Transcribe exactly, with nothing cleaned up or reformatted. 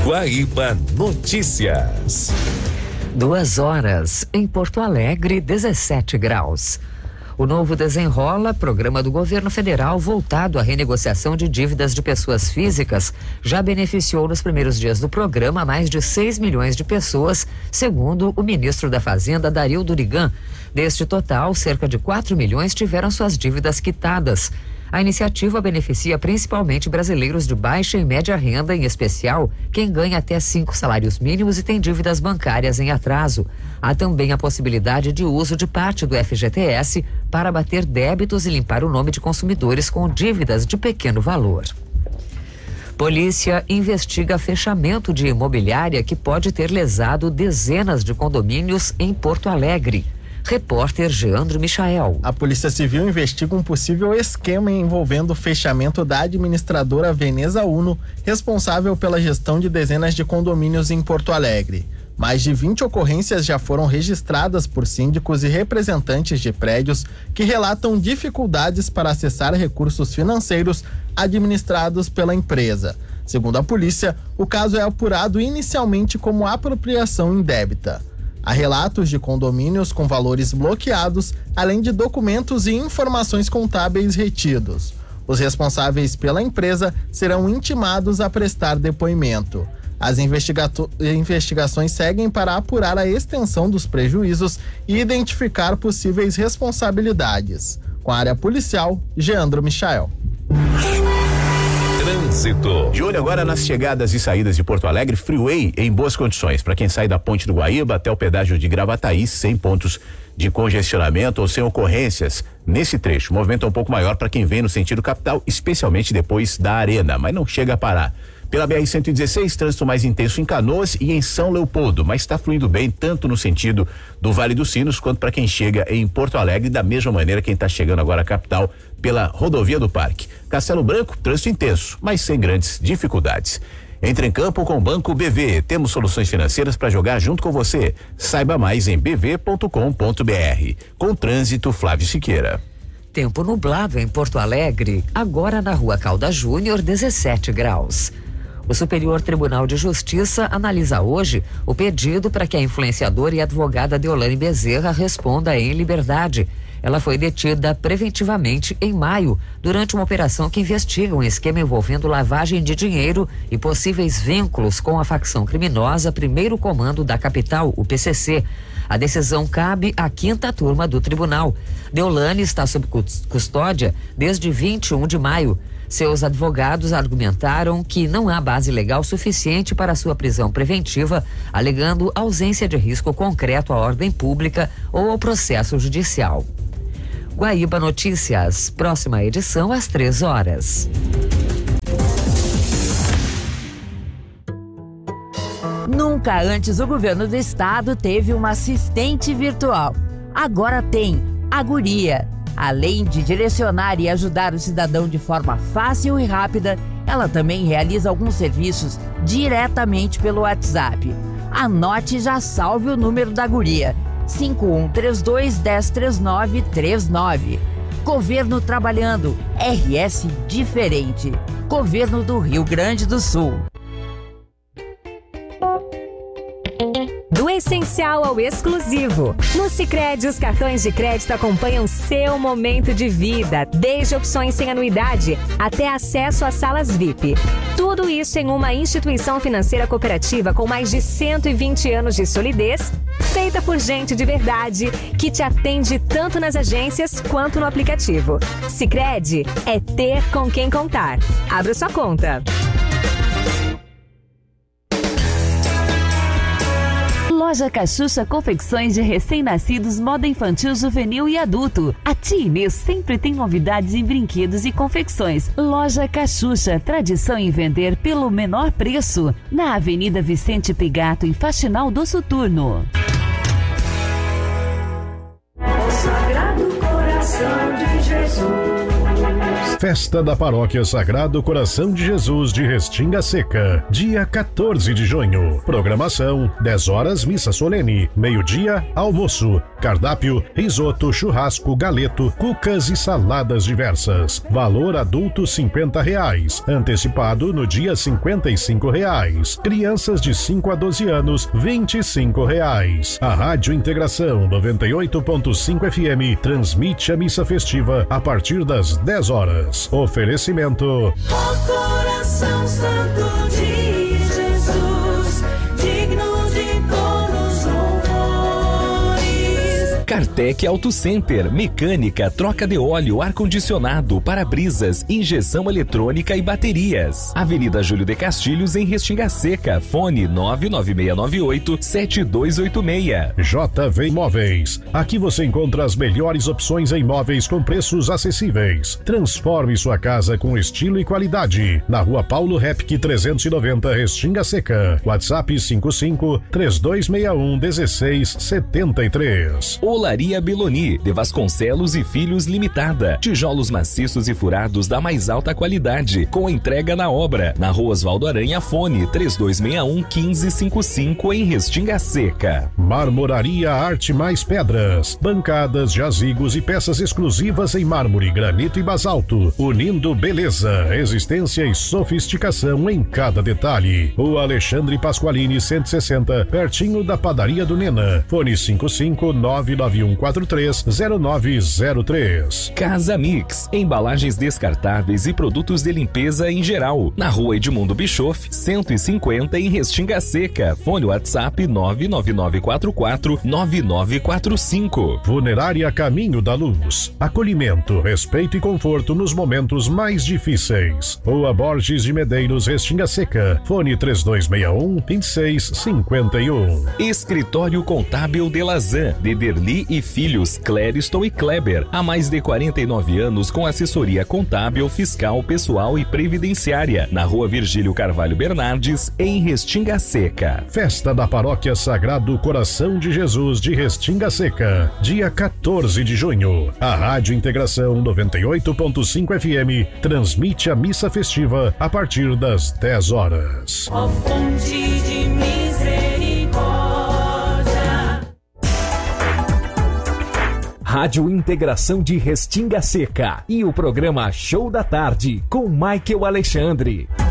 Guaíba Notícias. Duas horas em Porto Alegre, dezessete graus. O novo Desenrola, programa do governo federal voltado à renegociação de dívidas de pessoas físicas, já beneficiou nos primeiros dias do programa mais de seis milhões de pessoas, segundo o ministro da Fazenda, Dario Durigan. Deste total, cerca de quatro milhões tiveram suas dívidas quitadas. A iniciativa beneficia principalmente brasileiros de baixa e média renda, em especial quem ganha até cinco salários mínimos e tem dívidas bancárias em atraso. Há também a possibilidade de uso de parte do F G T S para abater débitos e limpar o nome de consumidores com dívidas de pequeno valor. Polícia investiga fechamento de imobiliária que pode ter lesado dezenas de condomínios em Porto Alegre. Repórter Geandro Michael. A Polícia Civil investiga um possível esquema envolvendo o fechamento da administradora Veneza Uno, responsável pela gestão de dezenas de condomínios em Porto Alegre. Mais de vinte ocorrências já foram registradas por síndicos e representantes de prédios que relatam dificuldades para acessar recursos financeiros administrados pela empresa. Segundo a polícia, o caso é apurado inicialmente como apropriação indébita. Há relatos de condomínios com valores bloqueados, além de documentos e informações contábeis retidos. Os responsáveis pela empresa serão intimados a prestar depoimento. As investigato- investigações seguem para apurar a extensão dos prejuízos e identificar possíveis responsabilidades. Com a área policial, Geandro Michael. Trânsito. De olho agora nas chegadas e saídas de Porto Alegre, Freeway em boas condições. Para quem sai da Ponte do Guaíba até o pedágio de Gravataí, sem pontos de congestionamento ou sem ocorrências nesse trecho. O movimento é um pouco maior para quem vem no sentido capital, especialmente depois da Arena, mas não chega a parar. Pela B R cento e dezesseis, trânsito mais intenso em Canoas e em São Leopoldo, mas está fluindo bem tanto no sentido do Vale dos Sinos quanto para quem chega em Porto Alegre, da mesma maneira quem está chegando agora à capital pela rodovia do Parque. Castelo Branco, trânsito intenso, mas sem grandes dificuldades. Entre em campo com o Banco B V. Temos soluções financeiras para jogar junto com você. Saiba mais em b v ponto com ponto b r. Com trânsito, Flávio Siqueira. Tempo nublado em Porto Alegre, agora na Rua Calda Júnior, dezessete graus. O Superior Tribunal de Justiça analisa hoje o pedido para que a influenciadora e advogada Deolane Bezerra responda em liberdade. Ela foi detida preventivamente em maio, durante uma operação que investiga um esquema envolvendo lavagem de dinheiro e possíveis vínculos com a facção criminosa Primeiro Comando da Capital, o P C C. A decisão cabe à quinta turma do tribunal. Deolane está sob custódia desde vinte e um de maio. Seus advogados argumentaram que não há base legal suficiente para sua prisão preventiva, alegando ausência de risco concreto à ordem pública ou ao processo judicial. Guaíba Notícias, próxima edição às três horas. Nunca antes o governo do estado teve uma assistente virtual. Agora tem a Guria. Além de direcionar e ajudar o cidadão de forma fácil e rápida, ela também realiza alguns serviços diretamente pelo WhatsApp. Anote e já salve o número da Guria: cinco um três dois, um zero três nove três nove. Governo trabalhando, R S diferente. Governo do Rio Grande do Sul. Do essencial ao exclusivo. No Sicredi, os cartões de crédito acompanham seu momento de vida, desde opções sem anuidade até acesso às salas V I P. Tudo isso em uma instituição financeira cooperativa com mais de cento e vinte anos de solidez, feita por gente de verdade, que te atende tanto nas agências quanto no aplicativo. Sicredi é ter com quem contar. Abra sua conta. Loja Cachucha Confecções de Recém-Nascidos, moda infantil, juvenil e adulto. A Tia Inês sempre tem novidades em brinquedos e confecções. Loja Cachucha, tradição em vender pelo menor preço. Na Avenida Vicente Pigato, em Faxinal do Soturno. O Sagrado Coração de Jesus, Festa da Paróquia Sagrado Coração de Jesus de Restinga Seca, dia quatorze de junho. Programação: dez horas missa solene, meio-dia almoço, cardápio, risoto, churrasco, galeto, cucas e saladas diversas. Valor adulto cinquenta reais, antecipado no dia cinquenta e cinco reais. Crianças de cinco a doze anos vinte e cinco reais. A Rádio Integração noventa e oito ponto cinco F M transmite a missa festiva a partir das dez horas. Oferecimento: O coração santo de Jesus, digno de todos louvores. Kartek Auto Center, mecânica, troca de óleo, ar-condicionado, para-brisas, injeção eletrônica e baterias. Avenida Júlio de Castilhos, em Restinga Seca. Fone nove nove seis nove oito sete dois oito seis. J V Imóveis. Aqui você encontra as melhores opções em imóveis com preços acessíveis. Transforme sua casa com estilo e qualidade. Na Rua Paulo Repke trezentos e noventa, Restinga Seca. WhatsApp cinco cinco três dois seis um um seis sete três. Olaria Beloni, de Vasconcelos e Filhos Limitada. Tijolos maciços e furados da mais alta qualidade, com entrega na obra. Na Rua Osvaldo Aranha, fone três dois seis um um cinco cinco cinco, em Restinga Seca. Marmoraria Arte Mais Pedras. Bancadas, jazigos e peças exclusivas em mármore, granito e basalto. Unindo beleza, resistência e sofisticação em cada detalhe. O Alexandre Pasqualini cento e sessenta, pertinho da Padaria do Nena. Fone cinco cinco nove nove um quatro três zero nove zero três. Casa Mix, embalagens descartáveis e produtos de limpeza em geral. Na Rua Edmundo Bischoff, cento e cinquenta, em Restinga Seca. Fone WhatsApp nove nove nove quatro quatro nove nove quatro cinco. Funerária Caminho da Luz. Acolhimento, respeito e conforto nos momentos mais difíceis. Rua Borges de Medeiros, Restinga Seca. Fone três dois seis um dois seis cinco um. Escritório Contábil de Lazan, de Derli e Filhos, Clériston e Kleber. Há mais de quarenta e nove anos com assessoria contábil, fiscal, pessoal e previdenciária. Na Rua Virgílio Carvalho Bernardes, em Restinga Seca. Festa da Paróquia Sagrado Coração de Jesus de Restinga Seca, dia quatorze de junho. A Rádio Integração noventa e oito ponto cinco F M transmite a missa festiva a partir das dez horas. Ó fonte de misericórdia. Rádio Integração de Restinga Seca e o programa Show da Tarde com Michael Alexandre.